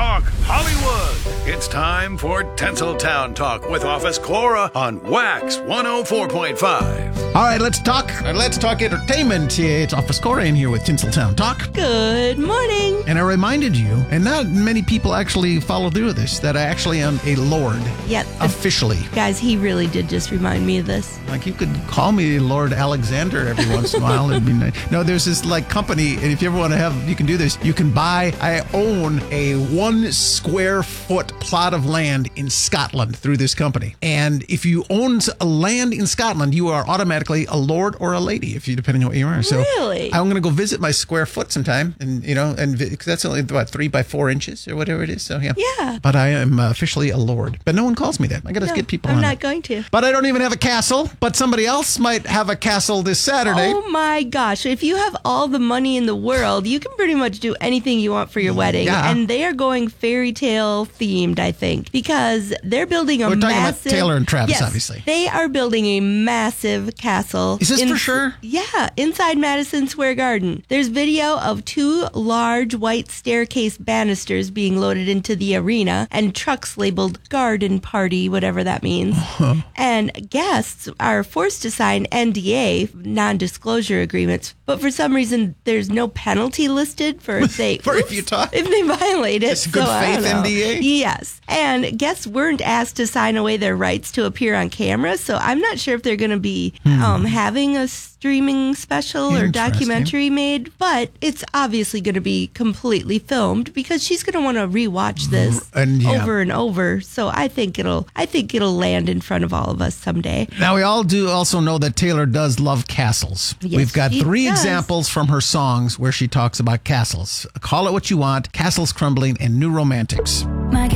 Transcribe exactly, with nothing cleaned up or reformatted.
Talk Hollywood. It's time for Tinseltown Talk with Office Cora on Wax one oh four point five. All right, let's talk. Let's talk entertainment. It's Office Cora in here with Tinseltown Talk. Good morning. And I reminded you, and not many people actually follow through with this, that I actually am a lord. Yep. Officially. Guys, he really did just remind me of this. Like, you could call me Lord Alexander every once in a while. It'd be nice. No, there's this like company, and if you ever want to have, you can do this. You can buy, I own a one square foot plot of land in Scotland through this company. And if you own a land in Scotland, you are automatically a lord or a lady, if you depending on what you are. So really? I'm going to go visit my square foot sometime, and you know, and because that's only about three by four inches or whatever it is. So yeah. Yeah. But I am officially a lord. But no one calls me that. I got to No, get people I'm on not it. going to. But I don't even have a castle. But somebody else might have a castle this Saturday. Oh my gosh. If you have all the money in the world, you can pretty much do anything you want for your wedding. Yeah. And they are going fairy tale themed, I think, because they're building a We're talking massive... about Taylor and Travis, yes, obviously. They are building a massive castle. Is this in- for sure? Yeah, inside Madison Square Garden. There's video of two large white staircase banisters being loaded into the arena and trucks labeled garden party, whatever that means. Uh-huh. And guests are forced to sign N D A, non-disclosure agreements, but for some reason there's no penalty listed for if they For if oops, you talk? if they violate it. It's a good So I faith don't know. N D A? Yes. And guests weren't asked to sign away their rights to appear on camera, so I'm not sure if they're going to be um, having a streaming special or Interesting. documentary made, but it's obviously going to be completely filmed because she's going to want to rewatch this And, yeah. over and over. So I think it'll I think it'll land in front of all of us someday. Now, we all do also know that Taylor does love castles. Yes, We've got she three does. examples from her songs where she talks about castles. Call it what you want, Castles Crumbling, and New Romantics.